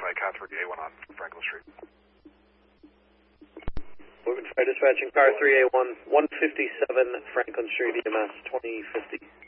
my car 3A1 on Franklin Street. Moving fire dispatching car 3A1, 157 Franklin Street, EMS 2050.